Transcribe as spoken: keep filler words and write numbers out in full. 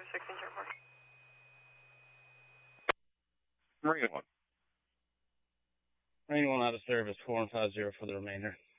sixteen zero four. Marine one. Marine one out of service, four and five zero for the remainder.